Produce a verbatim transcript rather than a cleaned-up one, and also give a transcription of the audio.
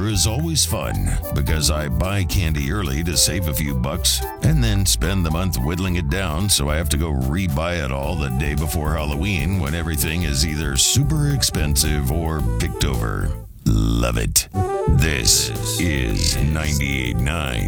is always fun because I buy candy early to save a few bucks and then spend the month whittling it down so I have to go re-buy it all the day before Halloween when everything is either super expensive or picked over. Love it. This is ninety-eight point nine